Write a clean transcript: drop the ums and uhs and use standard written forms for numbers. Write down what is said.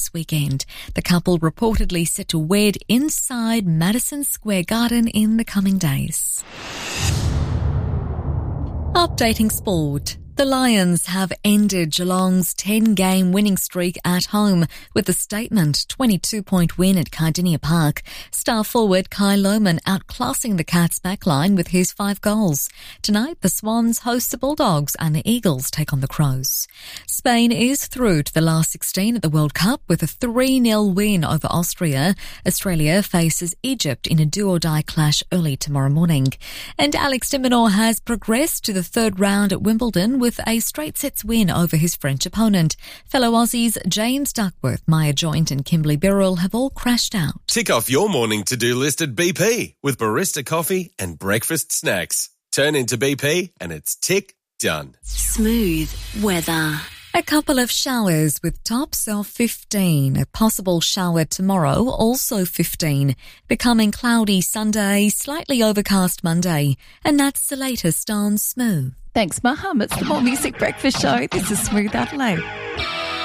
this weekend. The couple reportedly set to wed inside Madison Square Garden in the coming days. Updating sport. The Lions have ended Geelong's 10-game winning streak at home with a statement 22-point win at Cardinia Park. Star forward Kai Lohmann outclassing the Cats' backline with his 5 goals. Tonight, the Swans host the Bulldogs and the Eagles take on the Crows. Spain is through to the last 16 at the World Cup with a 3-0 win over Austria. Australia faces Egypt in a do-or-die clash early tomorrow morning. And Alex de Minaur has progressed to the third round at Wimbledon with a straight sets win over his French opponent. Fellow Aussies James Duckworth, Maya Joint and Kimberly Birrell have all crashed out. Tick off your morning to-do list at BP with barista coffee and breakfast snacks. Turn into BP and it's tick done. Smooth weather. A couple of showers with tops of 15. A possible shower tomorrow, also 15. Becoming cloudy Sunday, slightly overcast Monday. And that's the latest on Smooth. Thanks, Maham. It's the More Music Breakfast Show. This is Smooth Adelaide.